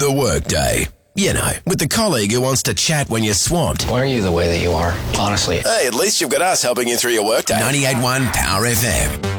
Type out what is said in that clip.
The Workday. You know, with the colleague who wants to chat when you're swamped. Why are you the way that you are, honestly? Hey, at least you've got us helping you through your workday. 98.1 Power FM.